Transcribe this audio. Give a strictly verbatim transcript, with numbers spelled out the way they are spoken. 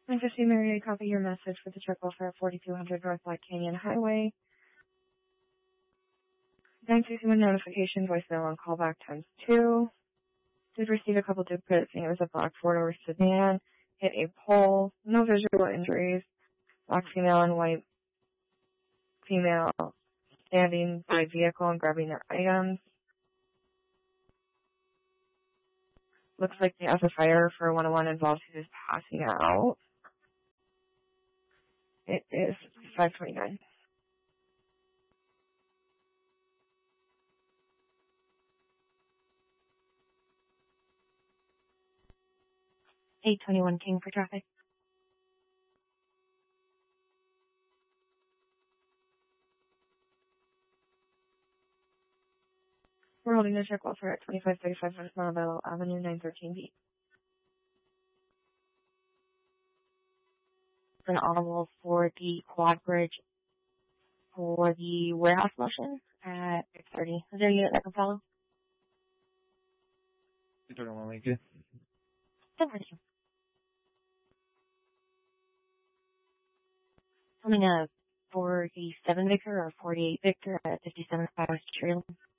nine fifty Mary, copy your message for the truck welfare at forty-two hundred North Black Canyon Highway. nine sixty-one notification, voicemail on callback times two. Did receive a couple duplicates saying it was a black four-door sedan. Hit a pole. No visual injuries. Black female and white female standing by vehicle and grabbing their items. Looks like the F fire for one oh one involves who is passing out. It is five twenty-nine. eight twenty-one King for traffic. We're holding the check welfare at twenty-five thirty-five West Montebello Avenue, nine thirteen B. An audible for the quad bridge for the warehouse motion at six thirty. Is there a unit that can follow? You talking about Lincoln? Don't worry. Coming up forty-seven Victor or forty-eight Victor at fifty-seven West Trailer.